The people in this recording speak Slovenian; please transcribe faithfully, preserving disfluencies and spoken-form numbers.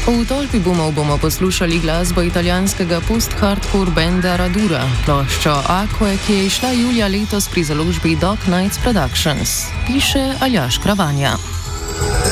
V tolpi bomo bomo poslušali glasbo italijanskega post-hardcore benda Radura, ploščo Aqua, ki je izšla julija letos pri založbi Dog Nights Productions, piše Aljaž Kravanja.